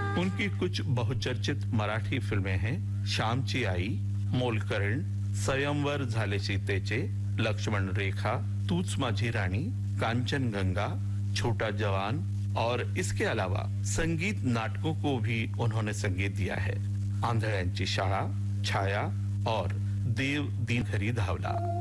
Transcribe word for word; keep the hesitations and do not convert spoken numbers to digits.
उनकी कुछ बहुचर्चित मराठी फिल्में हैं श्यामची आई, मोलकरण, स्वयंवर झाले सीतेचे, लक्ष्मण रेखा, तूच माझी रानी, कांचन गंगा, छोटा जवान और इसके अलावा संगीत नाटकों को भी उन्होंने संगीत दिया है। आंधळ्यांची शाळा, छाया और देव दिन घरी धावला।